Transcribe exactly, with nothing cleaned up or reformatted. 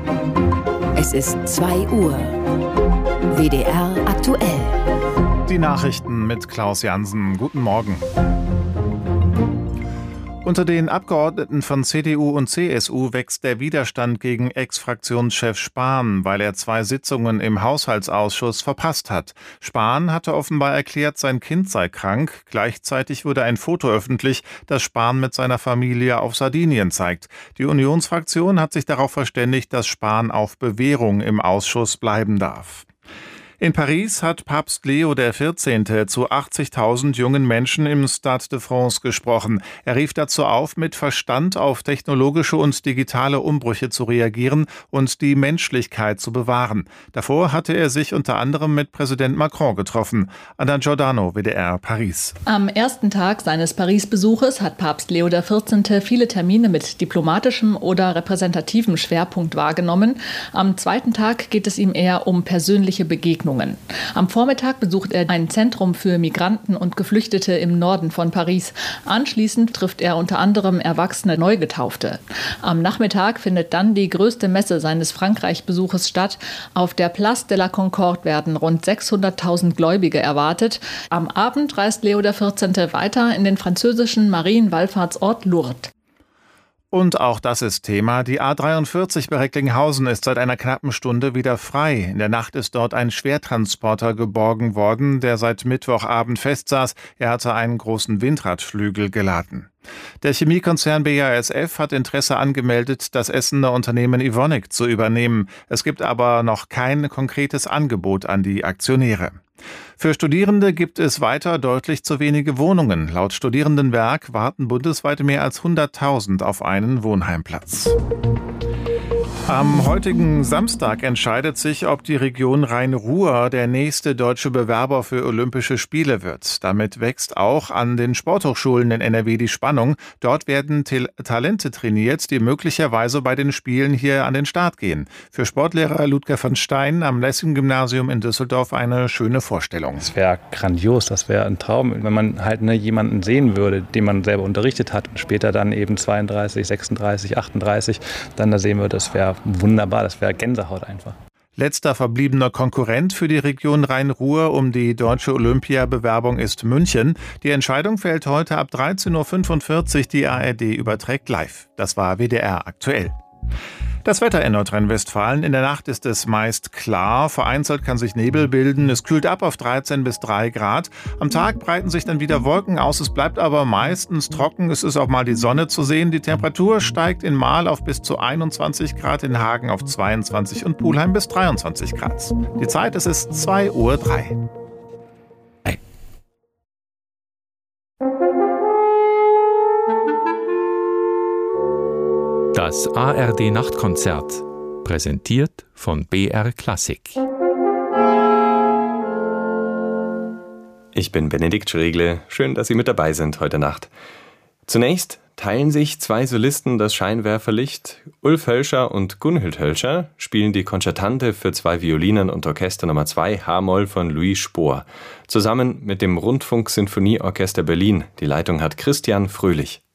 Es ist zwei Uhr. W D R aktuell. Die Nachrichten mit Klaus Jansen. Guten Morgen. Unter den Abgeordneten von C D U und C S U wächst der Widerstand gegen Ex-Fraktionschef Spahn, weil er zwei Sitzungen im Haushaltsausschuss verpasst hat. Spahn hatte offenbar erklärt, sein Kind sei krank. Gleichzeitig wurde ein Foto öffentlich, das Spahn mit seiner Familie auf Sardinien zeigt. Die Unionsfraktion hat sich darauf verständigt, dass Spahn auf Bewährung im Ausschuss bleiben darf. In Paris hat Papst Leo der Vierzehnte zu achtzigtausend jungen Menschen im Stade de France gesprochen. Er rief dazu auf, mit Verstand auf technologische und digitale Umbrüche zu reagieren und die Menschlichkeit zu bewahren. Davor hatte er sich unter anderem mit Präsident Macron getroffen. Anna Giordano, W D R, Paris. Am ersten Tag seines Paris-Besuches hat Papst Leo der Vierzehnte viele Termine mit diplomatischem oder repräsentativem Schwerpunkt wahrgenommen. Am zweiten Tag geht es ihm eher um persönliche Begegnungen. Am Vormittag besucht er ein Zentrum für Migranten und Geflüchtete im Norden von Paris. Anschließend trifft er unter anderem erwachsene Neugetaufte. Am Nachmittag findet dann die größte Messe seines Frankreich-Besuches statt. Auf der Place de la Concorde werden rund sechshunderttausend Gläubige erwartet. Am Abend reist Leo der Vierzehnte weiter in den französischen Marienwallfahrtsort Lourdes. Und auch das ist Thema. Die A dreiundvierzig bei Recklinghausen ist seit einer knappen Stunde wieder frei. In der Nacht ist dort ein Schwertransporter geborgen worden, der seit Mittwochabend festsaß. Er hatte einen großen Windradflügel geladen. Der Chemiekonzern B A S F hat Interesse angemeldet, das Essener Unternehmen Evonik zu übernehmen. Es gibt aber noch kein konkretes Angebot an die Aktionäre. Für Studierende gibt es weiter deutlich zu wenige Wohnungen. Laut Studierendenwerk warten bundesweit mehr als hunderttausend auf einen Wohnheimplatz. Am heutigen Samstag entscheidet sich, ob die Region Rhein-Ruhr der nächste deutsche Bewerber für Olympische Spiele wird. Damit wächst auch an den Sporthochschulen in N R W die Spannung. Dort werden Te- Talente trainiert, die möglicherweise bei den Spielen hier an den Start gehen. Für Sportlehrer Ludger von Stein am Lessing-Gymnasium in Düsseldorf eine schöne Vorstellung. Das wäre grandios, das wäre ein Traum, wenn man halt ne, jemanden sehen würde, den man selber unterrichtet hat. Später dann eben zweiunddreißig, sechsunddreißig, achtunddreißig, dann da sehen wir, das wäre wunderbar, das wäre Gänsehaut einfach. Letzter verbliebener Konkurrent für die Region Rhein-Ruhr um die deutsche Olympiabewerbung ist München. Die Entscheidung fällt heute ab dreizehn Uhr fünfundvierzig. Die A R D überträgt live. Das war W D R aktuell. Das Wetter in Nordrhein-Westfalen. In der Nacht ist es meist klar. Vereinzelt kann sich Nebel bilden. Es kühlt ab auf dreizehn bis drei Grad. Am Tag breiten sich dann wieder Wolken aus. Es bleibt aber meistens trocken. Es ist auch mal die Sonne zu sehen. Die Temperatur steigt in Marl auf bis zu einundzwanzig Grad, in Hagen auf zweiundzwanzig und Pulheim bis dreiundzwanzig Grad. Die Zeit, es ist zwei Uhr drei. Das A R D-Nachtkonzert, präsentiert von B R Klassik. Ich bin Benedikt Schregle. Schön, dass Sie mit dabei sind heute Nacht. Zunächst teilen sich zwei Solisten das Scheinwerferlicht. Ulf Hölscher und Gunhild Hölscher spielen die Konzertante für zwei Violinen und Orchester Nummer zwei H-Moll von Louis Spohr. Zusammen mit dem Rundfunk-Sinfonieorchester Berlin. Die Leitung hat Christian Fröhlich.